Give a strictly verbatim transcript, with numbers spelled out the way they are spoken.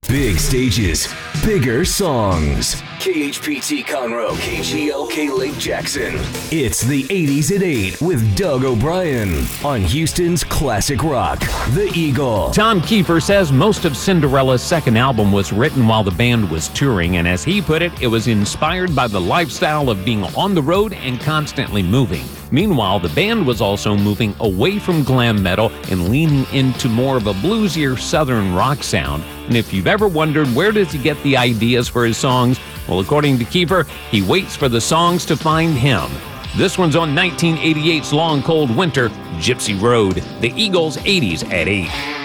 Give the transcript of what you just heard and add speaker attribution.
Speaker 1: Big stages, bigger songs. K H P T Conroe, K G L K Lake Jackson. It's the eighties at eight with Doug O'Brien on Houston's classic rock, The Eagle.
Speaker 2: Tom Kiefer says most of Cinderella's second album was written while the band was touring, and as he put it, it was inspired by the lifestyle of being on the road and constantly moving. Meanwhile, the band was also moving away from glam metal and leaning into more of a bluesier southern rock sound. And if you've ever wondered where does he get the ideas for his songs, well, according to Kiefer, he waits for the songs to find him. This one's on nineteen eighty-eight's Long Cold Winter, Gypsy Road, The Eagles' eighties at eight.